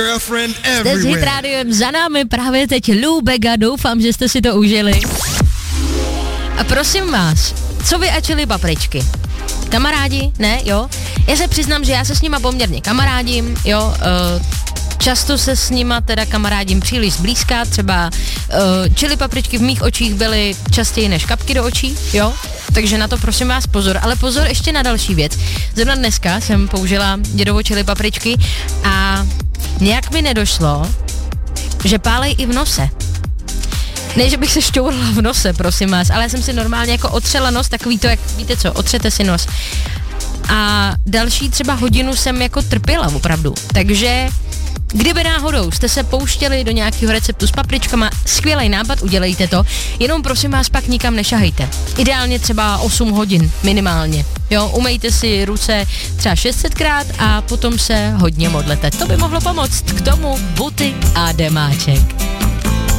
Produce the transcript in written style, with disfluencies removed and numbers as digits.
Jste s Hit Rádiem, za námi právě teď Lou Bega, doufám, že jste si to užili. A prosím vás, co vy a Chili Papričky? Kamarádi? Ne, jo? Já se přiznám, že já se s nima poměrně kamarádím, jo, často se s nima teda kamarádím příliš zblízka, třeba Chili Papričky v mých očích byly častěji než kapky do očí, jo? Takže na to prosím vás pozor, ale pozor ještě na další věc. Zrovna dneska jsem použila dědovo Chili Papričky a nějak mi nedošlo, že pálej i v nose. Ne, že bych se šťourala v nose, prosím vás, ale já jsem si normálně jako otřela nos, takový to, jak víte co, otřete si nos. A další třeba hodinu jsem jako trpěla opravdu, takže kdyby náhodou jste se pouštěli do nějakého receptu s papričkama, skvělý nápad, udělejte to, jenom prosím vás pak nikam nešahejte. Ideálně třeba 8 hodin minimálně. Jo, umejte si ruce třeba 600krát a potom se hodně modlete. To by mohlo pomoct. K tomu buty a demáček.